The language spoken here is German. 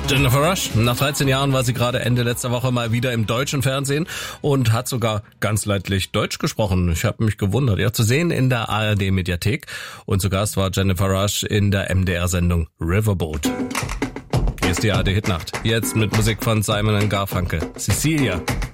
Jennifer Rush. Nach 13 Jahren war sie gerade Ende letzter Woche mal wieder im deutschen Fernsehen und hat sogar ganz leidlich Deutsch gesprochen. Ich habe mich gewundert. Ja, zu sehen in der ARD-Mediathek. Und zu Gast war Jennifer Rush in der MDR-Sendung Riverboat. Hier ist die ARD-Hitnacht. Jetzt mit Musik von Simon & Garfunkel. Cecilia.